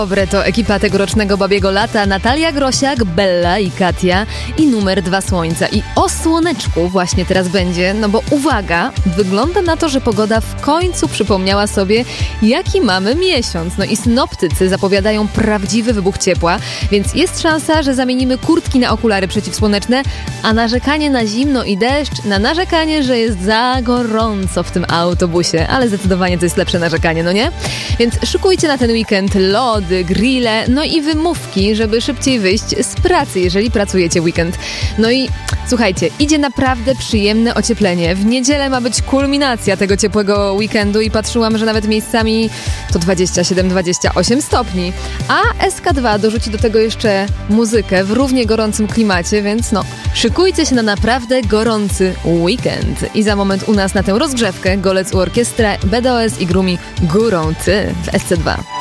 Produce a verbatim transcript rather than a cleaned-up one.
Dobre, to ekipa tegorocznego Babiego Lata, Natalia Grosiak, Bella i Katia i numer dwa Słońca. I o słoneczku właśnie teraz będzie, no bo uwaga, wygląda na to, że pogoda w końcu przypomniała sobie, jaki mamy miesiąc. No i synoptycy zapowiadają prawdziwy wybuch ciepła, więc jest szansa, że zamienimy kurtki na okulary przeciwsłoneczne, a narzekanie na zimno i deszcz na narzekanie, że jest za gorąco w tym autobusie. Ale zdecydowanie to jest lepsze narzekanie, no nie? Więc szykujcie na ten weekend lody, grille, no i wymówki, żeby szybciej wyjść z pracy, jeżeli pracujecie weekend. No i słuchajcie, idzie naprawdę przyjemne ocieplenie. W niedzielę ma być kulminacja tego ciepłego weekendu i patrzyłam, że nawet miejscami to dwadzieścia siedem dwadzieścia osiem stopni. A S K dwa dorzuci do tego jeszcze muzykę w równie gorącym klimacie, więc no, szykujcie się na naprawdę gorący weekend. I za moment u nas na tę rozgrzewkę Golec u Orkiestra, B D O S i Grumi Górą Ty w S C dwa.